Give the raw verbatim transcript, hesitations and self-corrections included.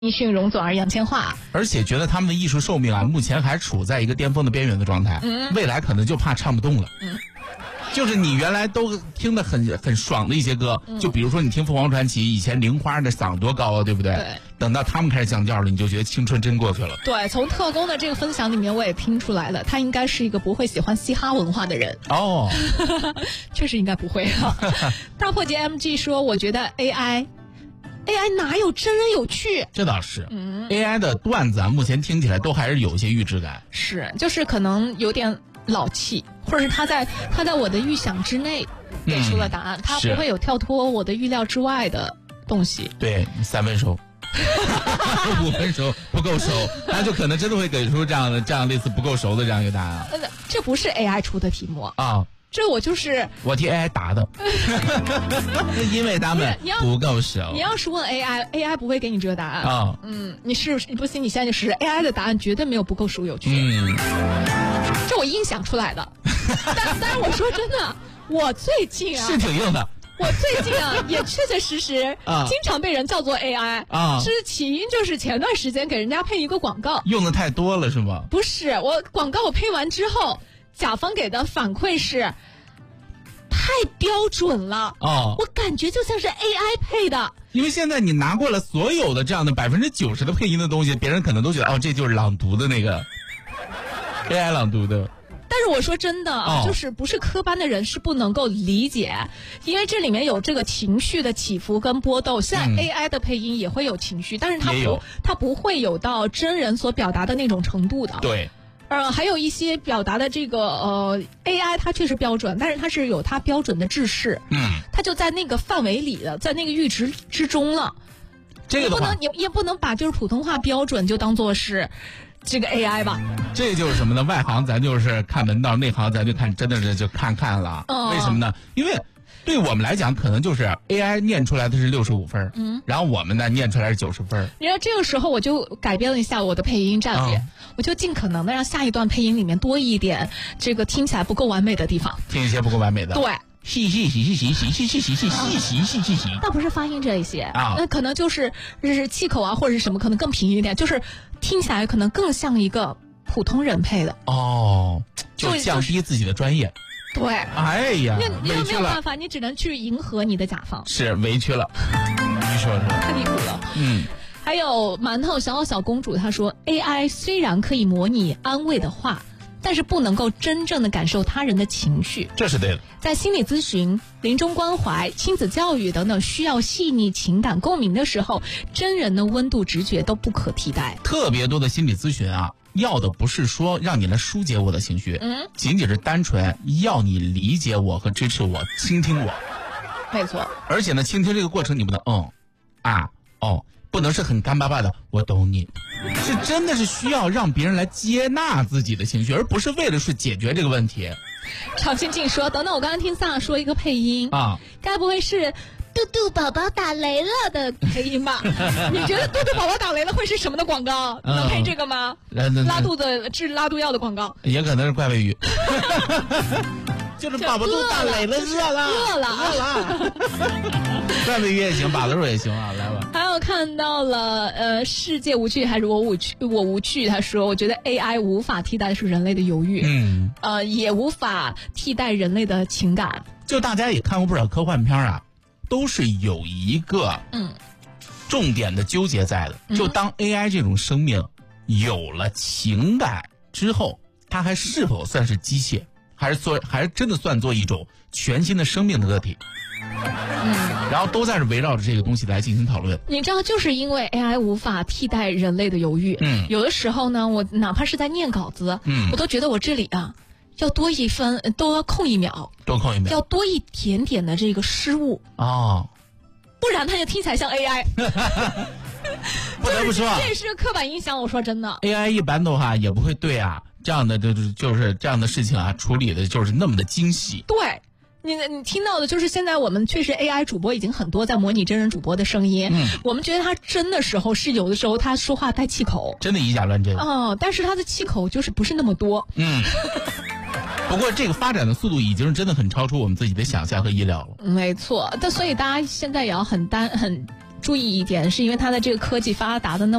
一训荣总而杨千嬅， 而且觉得他们的艺术寿命啊，目前还处在一个巅峰的边缘的状态，嗯、未来可能就怕唱不动了。嗯，就是你原来都听得很很爽的一些歌，嗯、就比如说你听凤凰传奇，以前玲花的嗓多高啊，对不对？ 对。 等到他们开始降调了，你就觉得青春真过去了。 对，从特工的这个分享里面我也听出来了，他应该是一个不会喜欢嘻哈文化的人。 哦， 确实应该不会啊。大破节 M G 说，我觉得 A I。A I 哪有真人有趣？ 这倒是，嗯 ，A I 的段子啊，目前听起来都还是有一些预制感。 是，就是可能有点老气，或者是他在他在我的预想之内给出了答案，嗯、他不会有跳脱我的预料之外的东西。 对，三分熟，五分熟不够熟，那就可能真的会给出这样的这样类似不够熟的这样一个答案。 呃，这不是 A I 出的题目啊。 这我就是我替 A I 答的，因为他们不够熟。 你要是问 A I，A I 不会给你这个答案啊、哦。 嗯，你是不是？你不信，你现在就试试 A I 的答案，绝对没有不够熟有趣。嗯，这我硬想出来的。但但是我说真的，我最近啊是挺硬的。 我最近啊，也确确实实啊，经常被人叫做 A I 啊。是起因就是前段时间给人家配一个广告， 用的太多了是吗？ 不是，我广告我配完之后。甲方给的反馈是太标准了哦，我感觉就像是 A I 配的。 因为现在你拿过了所有的这样的百分之九十的配音的东西，别人可能都觉得哦，这就是朗读的那个 A I 朗读的。 但是我说真的，哦、就是不是科班的人是不能够理解，因为这里面有这个情绪的起伏跟波动。现在 A I 的配音也会有情绪，嗯、但是它不，它不会有到真人所表达的那种程度的。 对。 呃，还有一些表达的这个呃 A I 它确实标准，但是它是有它标准的制式，嗯，它就在那个范围里的，在那个阈值之中了。 这个的话， 你不能，你也不能把就是普通话标准就当做是这个 A I 吧？ 这就是什么呢？外行咱就是看门道，内行咱就看真的是就看看了。嗯、为什么呢？因为对我们来讲，可能就是 A I 念出来的是六十五分，嗯，然后我们呢念出来是九十分。 你知道这个时候我就改变了一下我的配音战略，嗯、我就尽可能的让下一段配音里面多一点这个听起来不够完美的地方， 听一些不够完美的。 对， 嘻嘻嘻嘻嘻嘻嘻嘻嘻嘻嘻嘻嘻嘻嘻， 倒不是发音这一些啊，那可能就是就是气口啊或者是什么，可能更平一点，就是听起来可能更像一个普通人配的。 哦，就降低自己的专业。 对， 哎呀， 你你没有办法，你只能去迎合你的甲方， 是委屈了。你说说， 太离谱了。 嗯， 还有馒头小小公主，她说 A I 虽然可以模拟安慰的话，但是不能够真正的感受他人的情绪。 这是对的。 在心理咨询、临终关怀、亲子教育等等需要细腻情感共鸣的时候，真人的温度直觉都不可替代。 特别多的心理咨询啊。要的不是说让你来疏解我的情绪，嗯，仅仅是单纯要你理解我和支持我，倾听我。 没错。 而且呢，倾听这个过程你不能嗯啊哦，不能是很干巴巴的我懂你，是真的是需要让别人来接纳自己的情绪，而不是为了是解决这个问题。 常静静说，等等，我刚刚听萨说一个配音啊，该不会是嘟嘟宝宝打雷了的配音吧？你觉得嘟嘟宝宝打雷了会是什么的广告？嗯、能配这个吗？嗯、拉肚子治拉肚药的广告？ 也可能是怪味鱼。就是宝宝都打雷了，热了， 饿了，饿了。 怪味鱼也行，把子肉也行啊，来吧。 还有看到了，呃，世界无趣还是我无趣？我无趣。他说，我觉得 A I 无法替代的是人类的犹豫，嗯，呃，也无法替代人类的情感。 就大家也看过不少科幻片啊。都是有一个嗯重点的纠结在的，嗯、就当 A I 这种生命有了情感之后，它还是否算是机械，还是做还是真的算作一种全新的生命的个体？嗯，然后都在这围绕着这个东西来进行讨论。 你知道，就是因为 A I 无法替代人类的犹豫，嗯，有的时候呢，我哪怕是在念稿子，嗯，我都觉得我这里啊。要多一分，多空一秒， 多空一秒， 要多一点点的这个失误哦， 不然它就听起来像 A I。 不得不说， 这也是个刻板印象。我说真的 ，A I 一般的话也不会对啊，这样的就是就是这样的事情啊，处理的就是那么的精细。 对。你你听到的就是现在我们确实 A I 主播已经很多在模拟真人主播的声音，嗯，我们觉得他真的时候是有的时候他说话带气口， 真的以假乱真哦，但是他的气口就是不是那么多， 嗯。不过这个发展的速度已经是真的很超出我们自己的想象和意料了。 没错，但所以大家现在也要很担很注意一点，是因为它的这个科技发达的那